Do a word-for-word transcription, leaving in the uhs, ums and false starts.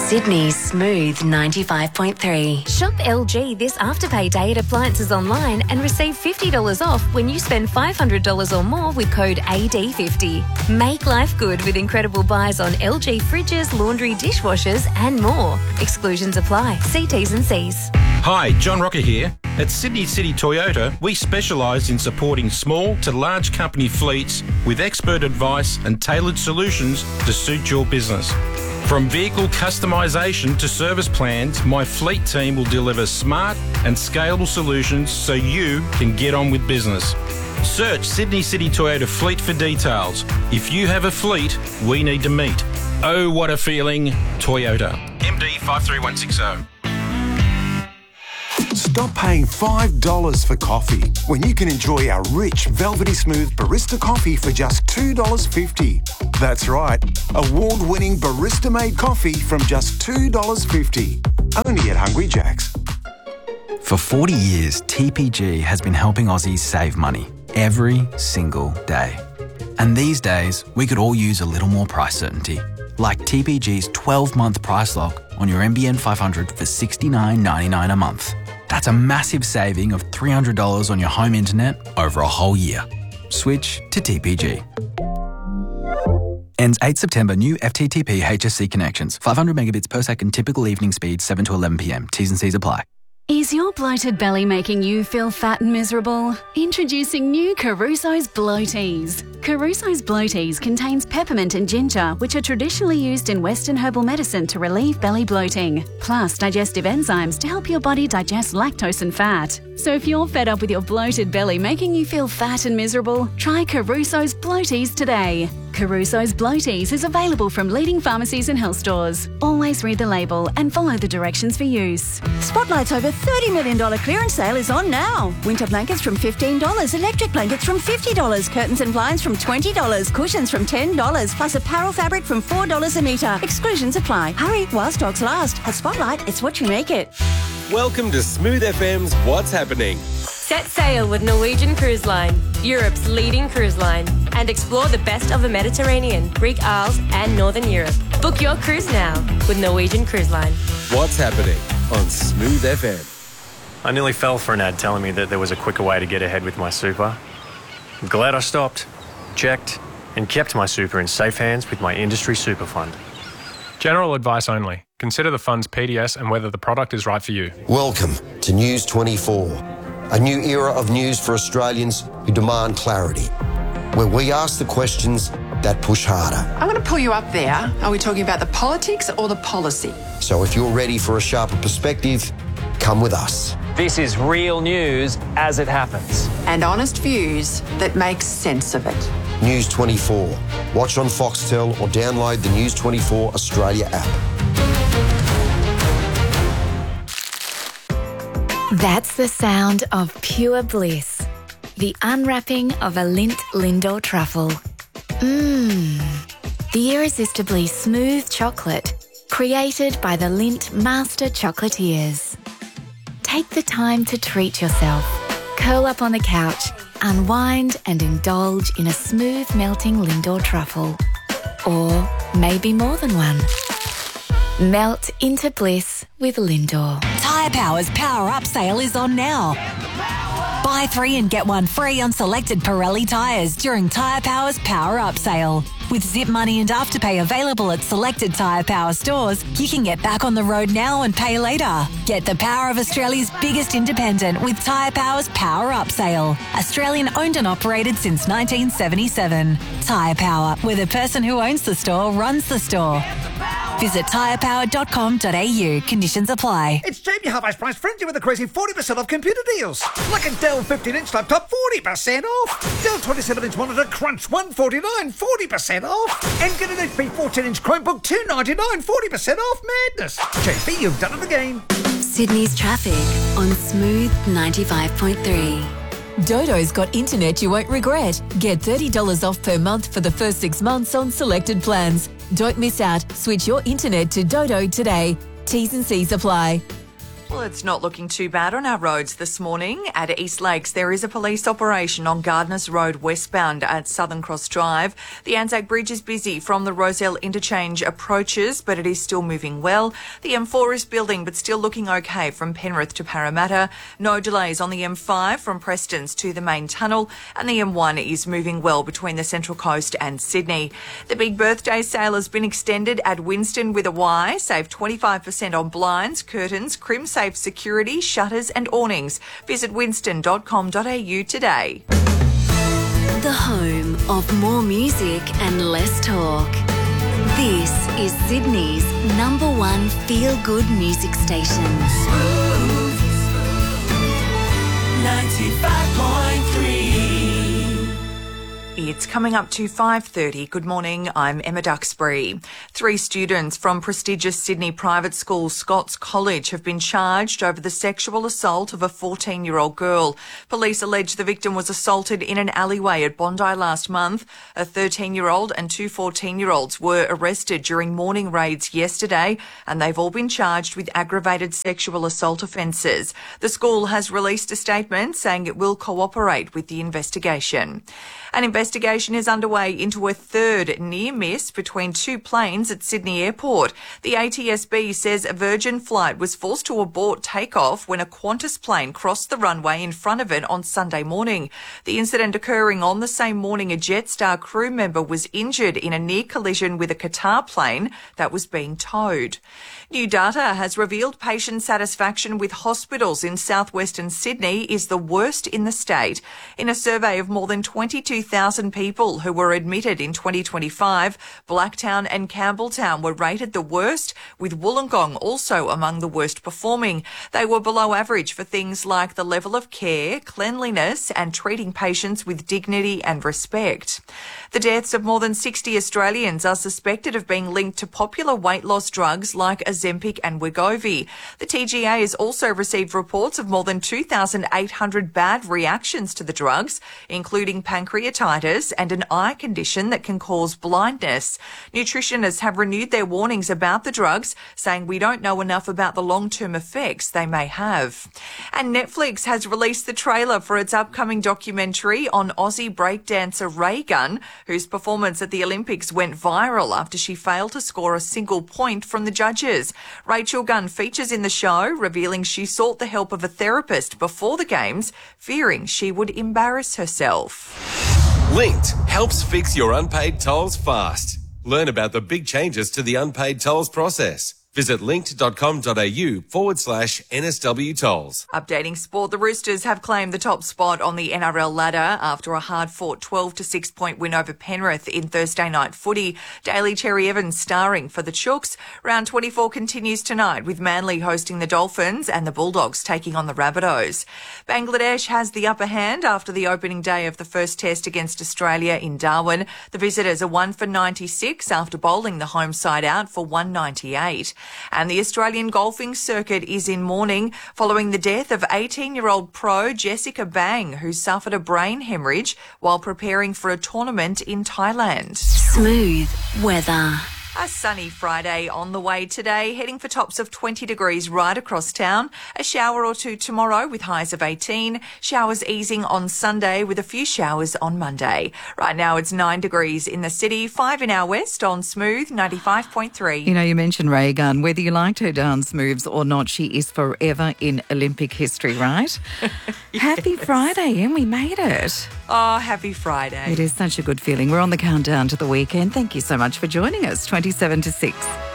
Sydney's Smooth ninety-five point three. Shop L G this Afterpay Day at Appliances Online and receive fifty dollars off when you spend five hundred dollars or more with code A D fifty. Make life good with incredible buys on L G fridges, laundry, dishwashers and more. Exclusions apply. See T's and C's. Hi, John Rocker here. At Sydney City Toyota, we specialise in supporting small to large company fleets with expert advice and tailored solutions to suit your business. From vehicle customisation to service plans, my fleet team will deliver smart and scalable solutions so you can get on with business. Search Sydney City Toyota Fleet for details. If you have a fleet, we need to meet. Oh, what a feeling. Toyota. M D five three one six zero. Stop paying five dollars for coffee when you can enjoy our rich, velvety smooth barista coffee for just two dollars fifty. That's right, award-winning barista-made coffee from just two dollars fifty. Only at Hungry Jack's. For forty years, T P G has been helping Aussies save money every single day. And these days, we could all use a little more price certainty, like T P G's twelve-month price lock on your N B N five hundred for sixty-nine ninety-nine a month. That's a massive saving of three hundred dollars on your home internet over a whole year. Switch to T P G. Ends eighth September. New F T T P H S C connections. five hundred megabits per second typical evening speed, seven to eleven p m. T's and C's apply. Is your bloated belly making you feel fat and miserable? Introducing new Caruso's Bloaties. Caruso's Bloaties contains peppermint and ginger, which are traditionally used in Western herbal medicine to relieve belly bloating, plus digestive enzymes to help your body digest lactose and fat. So if you're fed up with your bloated belly making you feel fat and miserable, try Caruso's Bloaties today. Caruso's Bloaties is available from leading pharmacies and health stores. Always read the label and follow the directions for use. Spotlight's over thirty million dollars clearance sale is on now. Winter blankets from fifteen dollars, electric blankets from fifty dollars, curtains and blinds from twenty dollars, cushions from ten dollars, plus apparel fabric from four dollars a metre. Exclusions apply. Hurry while stocks last. At Spotlight, it's what you make it. Welcome to Smooth F M's What's Happening. Set sail with Norwegian Cruise Line, Europe's leading cruise line, and explore the best of the Mediterranean, Greek Isles and Northern Europe. Book your cruise now with Norwegian Cruise Line. What's Happening on Smooth F M. I nearly fell for an ad telling me that there was a quicker way to get ahead with my super. I'm glad I stopped, checked, and kept my super in safe hands with my industry super fund. General advice only. Consider the fund's P D S and whether the product is right for you. Welcome to News twenty-four, a new era of news for Australians who demand clarity, where we ask the questions that push harder. I'm going to pull you up there. Are we talking about the politics or the policy? So if you're ready for a sharper perspective, come with us. This is real news as it happens. And honest views that make sense of it. News twenty-four. Watch on Foxtel or download the News twenty-four Australia app. That's the sound of pure bliss. The unwrapping of a Lindt Lindor truffle. Mmm. The irresistibly smooth chocolate created by the Lindt Master Chocolatiers. Take the time to treat yourself. Curl up on the couch, unwind and indulge in a smooth melting Lindor truffle. Or maybe more than one. Melt into bliss with Lindor. Tyre Power's Power Up sale is on now. Buy three and get one free on selected Pirelli tyres during Tyre Power's Power Up sale. With Zip Money and Afterpay available at selected Tyre Power stores, you can get back on the road now and pay later. Get the power of Australia's biggest independent with Tyre Power's Power Up sale. Australian owned and operated since nineteen seventy-seven. Tyre Power, where the person who owns the store runs the store. Visit tyre power dot com dot a u. Conditions apply. It's Jamie Half-Ice Price Frenzy with a crazy forty percent off computer deals. Like a Dell fifteen inch laptop, forty percent off. Dell twenty-seven inch monitor, crunch, one forty-nine, forty percent off. And get an H P fourteen inch Chromebook, two ninety-nine, forty percent off. Madness. J P, you've done it again. Sydney's traffic on Smooth ninety-five point three. Dodo's got internet you won't regret. Get thirty dollars off per month for the first six months on selected plans. Don't miss out. Switch your internet to Dodo today. T's and C's apply. Well, it's not looking too bad on our roads this morning. At East Lakes, there is a police operation on Gardners Road westbound at Southern Cross Drive. The Anzac Bridge is busy from the Roselle interchange approaches, but it is still moving well. The M four is building, but still looking okay from Penrith to Parramatta. No delays on the M five from Prestons to the main tunnel, and the M one is moving well between the Central Coast and Sydney. The big birthday sale has been extended at Winston with a Y. Save twenty-five percent on blinds, curtains, crim safe security, shutters and awnings. Visit winston dot com dot a u today. The home of more music and less talk. This is Sydney's number one feel-good music station. Smooth ninety-five point three. It's coming up to five thirty. Good morning, I'm Emma Duxbury. Three students from prestigious Sydney private school Scots College have been charged over the sexual assault of a fourteen-year-old girl. Police allege the victim was assaulted in an alleyway at Bondi last month. A thirteen-year-old and two fourteen-year-olds were arrested during morning raids yesterday, and they've all been charged with aggravated sexual assault offences. The school has released a statement saying it will cooperate with the investigation. An investigation is underway into a third near miss between two planes at Sydney Airport. The A T S B says a Virgin flight was forced to abort takeoff when a Qantas plane crossed the runway in front of it on Sunday morning. The incident occurring on the same morning a Jetstar crew member was injured in a near collision with a Qatar plane that was being towed. New data has revealed patient satisfaction with hospitals in southwestern Sydney is the worst in the state. In a survey of more than twenty-two thousand people who were admitted in twenty twenty-five, Blacktown and Campbelltown were rated the worst, with Wollongong also among the worst performing. They were below average for things like the level of care, cleanliness and treating patients with dignity and respect. The deaths of more than sixty Australians are suspected of being linked to popular weight loss drugs like Ozempic and Wegovy. The T G A has also received reports of more than two thousand eight hundred bad reactions to the drugs, including pancreatitis and an eye condition that can cause blindness. Nutritionists have renewed their warnings about the drugs, saying we don't know enough about the long-term effects they may have. And Netflix has released the trailer for its upcoming documentary on Aussie breakdancer Ray Gunn, whose performance at the Olympics went viral after she failed to score a single point from the judges. Rachel Gunn features in the show, revealing she sought the help of a therapist before the Games, fearing she would embarrass herself. Linked helps fix your unpaid tolls fast. Learn about the big changes to the unpaid tolls process. Visit linked.com.au forward slash NSW tolls. Updating sport, the Roosters have claimed the top spot on the N R L ladder after a hard-fought twelve to six point win over Penrith in Thursday night footy. Daly Cherry Evans starring for the Chooks. Round twenty-four continues tonight with Manly hosting the Dolphins and the Bulldogs taking on the Rabbitohs. Bangladesh has the upper hand after the opening day of the first test against Australia in Darwin. The visitors are one for ninety-six after bowling the home side out for one ninety-eight. And the Australian golfing circuit is in mourning following the death of eighteen-year-old pro Jessica Bang, who suffered a brain hemorrhage while preparing for a tournament in Thailand. Smooth weather. A sunny Friday on the way today, heading for tops of twenty degrees right across town. A shower or two tomorrow with highs of eighteen. Showers easing on Sunday with a few showers on Monday. Right now it's nine degrees in the city, five in our west on Smooth ninety-five point three. You know, you mentioned Ray Gunn. Whether you liked her dance moves or not, she is forever in Olympic history, right? Yes. Happy Friday, and we made it. Oh, happy Friday. It is such a good feeling. We're on the countdown to the weekend. Thank you so much for joining us. twenty-seven to six.